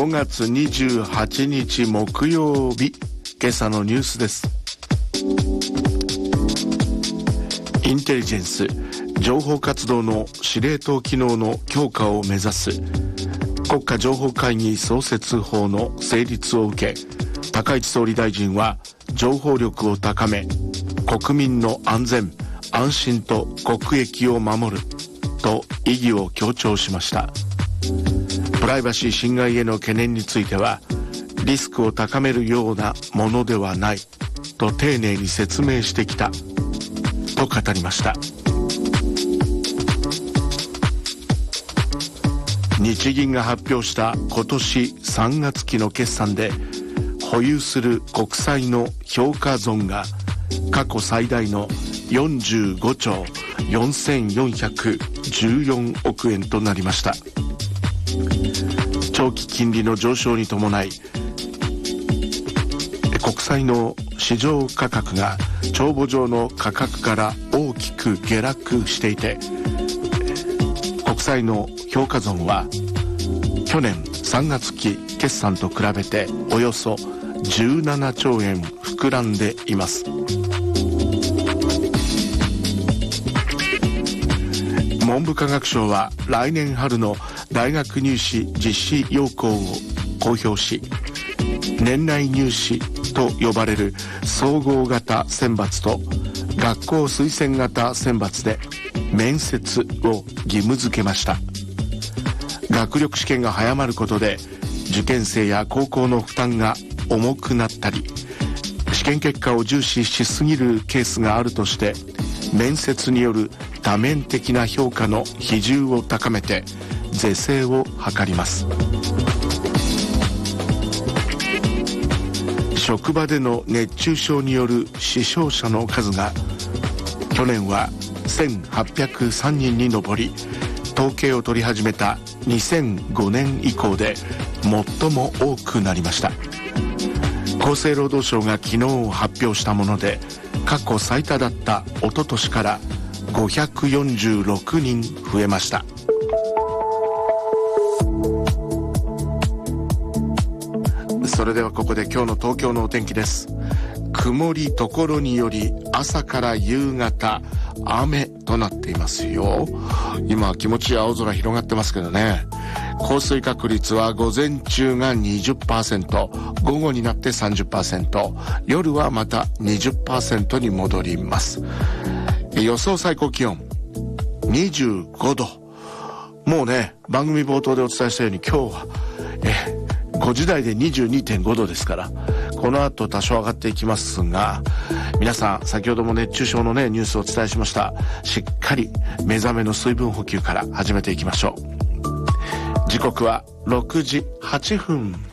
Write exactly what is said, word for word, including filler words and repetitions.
ごがつにじゅうはちにち木曜日、今朝のニュースです。インテリジェンス情報活動の司令塔機能の強化を目指す国家情報会議創設法の成立を受け、高市総理大臣は情報力を高め、国民の安全安心と国益を守ると意義を強調しました。プライバシー侵害への懸念については、リスクを高めるようなものではないと丁寧に説明してきたと語りました。日銀が発表した今年さんがつ期の決算で、保有する国債の評価損が過去最大のよんじゅうごちょうよんせんよんひゃくじゅうよんおくえんとなりました。長期金利の上昇に伴い、国債の市場価格が帳簿上の価格から大きく下落していて、国債の評価損は去年さんがつ期決算と比べておよそじゅうななちょうえん膨らんでいます。文部科学省は来年春の大学入試実施要項を公表し、年内入試と呼ばれる総合型選抜と学校推薦型選抜で面接を義務付けました。学力試験が早まることで受験生や高校の負担が重くなったり、試験結果を重視しすぎるケースがあるとして、面接による多面的な評価の比重を高めて是正を図ります。職場での熱中症による死傷者の数が去年はせんはっぴゃくさんにんに上り、統計を取り始めたにせんごねん以降で最も多くなりました。厚生労働省が昨日発表したもので、過去最多だった一昨年からごひゃくよんじゅうろくにん増えました。それではここで今日の東京のお天気です。曇りところにより朝から夕方雨となっていますよ。今気持ちいい青空広がってますけどね。降水確率は午前中が にじゅっパーセント、午後になって さんじゅっパーセント、夜はまた にじゅっパーセント に戻ります。予想最高気温にじゅうごど。もうね、番組冒頭でお伝えしたように今日はえごじ台で にじゅうにてんごどですから、この後多少上がっていきますが、皆さん先ほども熱中症のねニュースをお伝えしました。しっかり目覚めの水分補給から始めていきましょう。時刻はろくじはっぷん。